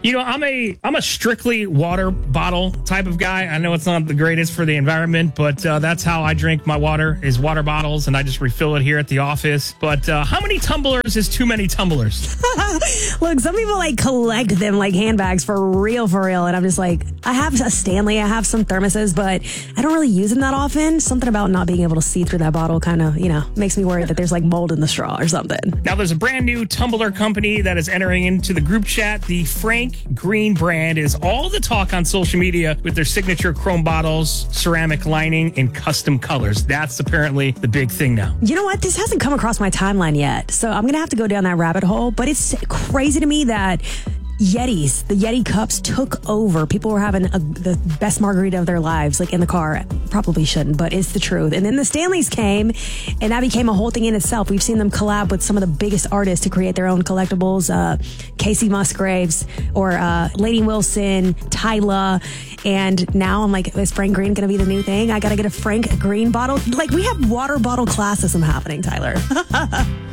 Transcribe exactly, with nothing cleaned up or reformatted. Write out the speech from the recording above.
You know, I'm a I'm a strictly water bottle type of guy. I know it's not the greatest for the environment, but uh, that's how I drink my water, is water bottles, and I just refill it here at the office. But uh, how many tumblers is too many tumblers? Look, some people like collect them like handbags for real, for real. And I'm just like, I have a Stanley, I have some thermoses, but I don't really use them that often. Something about not being able to see through that bottle kind of, you know, makes me worry that there's like mold in the straw or something. Now, there's a brand new tumbler company that is entering into the group chat. The Frank Green brand is all the talk on social media with their signature chrome bottles, ceramic lining, and custom colors. That's apparently the big thing now. You know what? This hasn't come across my timeline yet, so I'm going to have to go down that rabbit hole. But it's crazy to me that Yetis, the Yeti cups took over. People were having a, the best margarita of their lives, like in the car. Probably shouldn't, but it's the truth. And then the Stanleys came, and that became a whole thing in itself. We've seen them collab with some of the biggest artists to create their own collectibles. Uh, Casey Musgraves or uh, Lady Wilson, Tyla. And now I'm like, is Frank Green going to be the new thing? I got to get a Frank Green bottle. Like, we have water bottle classism happening, Tyler.